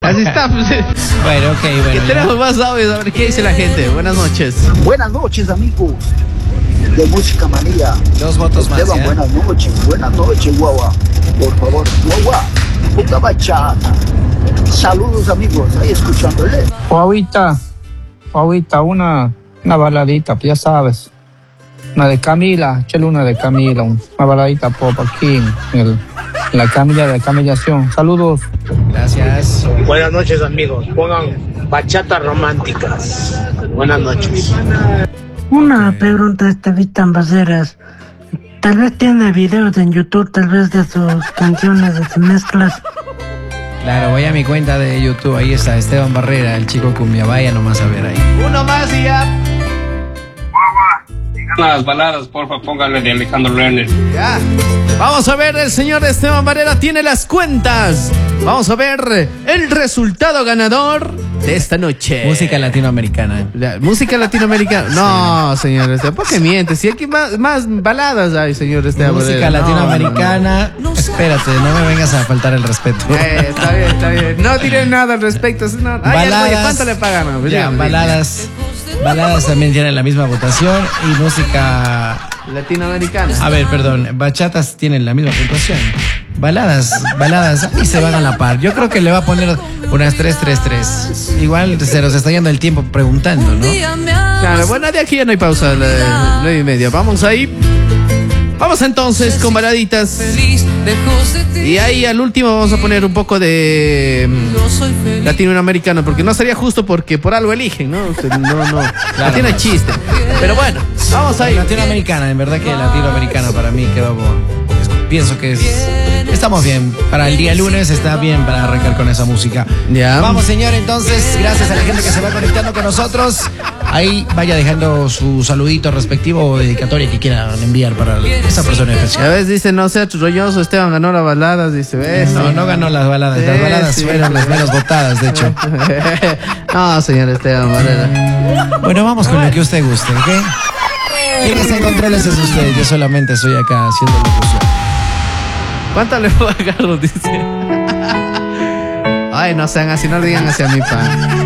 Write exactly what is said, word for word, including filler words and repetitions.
Así está. Pues. Bueno, ok, bueno. ¿Qué tenemos más audios? A ver qué dice la gente. Buenas noches. Buenas noches, amigos de Música Manía. Dos votos más. Esteban, ¿eh? buenas noches, buenas noches, guagua. Por favor, guagua, ponga bachata. Saludos, amigos, ahí escuchándole. Guaguita, guaguita, una, una baladita, pues ya sabes. Una de Camila, échale una de Camila, una baladita pop aquí en, el, en la camilla de camellación. Saludos. Gracias. Buenas noches, amigos. Pongan bachatas románticas. Buenas noches. Una pregunta a este Vitan Baceras. Tal vez tiene videos en YouTube, tal vez de sus canciones, de sus mezclas. Claro, voy a mi cuenta de YouTube, ahí está Esteban Barrera, el chico cumbia, vaya nomás a ver ahí. Uno más y ya. Las baladas, porfa, póngale de Alejandro Lerner. Ya. Vamos a ver, el señor Esteban Barrera tiene las cuentas. Vamos a ver el resultado ganador de esta noche. Música latinoamericana. La, música latinoamericana. No, sí. Señor Esteban, ¿por qué mientes? Si aquí más, más baladas hay, señor Esteban Música Barrera. latinoamericana. No, no, no. Espérate, no me vengas a faltar el respeto. Eh, está bien, está bien. No diré nada al respecto. No. Ay, baladas. Ya, ¿cuánto le pagan? No? Ya, dígame, baladas. Baladas también tienen la misma votación y música latinoamericana. A ver, perdón, bachatas tienen la misma puntuación. Baladas, baladas, a mí se van a la par. Yo creo que le va a poner unas tres, tres, tres. Igual se nos está yendo el tiempo preguntando, ¿no? Claro, bueno, de aquí ya no hay pausa, la nueve y media. Vamos ahí. Vamos entonces con baladitas. Y ahí al último vamos a poner un poco de um, latinoamericano, porque no sería justo porque por algo eligen, ¿no? No, no, claro, no tiene no. chiste. Pero bueno, vamos ahí. Latinoamericana, en verdad que latinoamericana para mí quedó como... Pienso que es, estamos bien. Para el día lunes está bien para arrancar con esa música. Ya. Vamos, señor, entonces, gracias a la gente que se va conectando con nosotros. Ahí vaya dejando su saludito respectivo o dedicatoria que quieran enviar para esa persona especial. A veces dice, no sea rolloso, Esteban ganó las baladas, dice, ¿ves? No, no ganó las baladas. Las baladas sí, fueron las menos votadas, de hecho. No, señor Esteban Barrera. Bueno, vamos con lo que usted guste, ¿ok? ¿Quién está en controles es usted? Yo solamente estoy acá haciendo locución. ¿Cuánto le pagan? Dice. Ay, no sean así, no le digan hacia mi pan.